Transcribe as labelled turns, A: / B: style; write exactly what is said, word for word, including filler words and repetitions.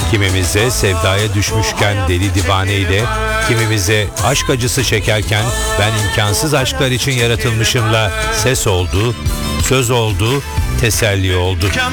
A: Kimimize sevdaya düşmüşken deli divaneyle, kimimize aşk acısı çekerken ben imkansız aşklar için yaratılmışımla ses oldu, söz oldu, teselli oldu.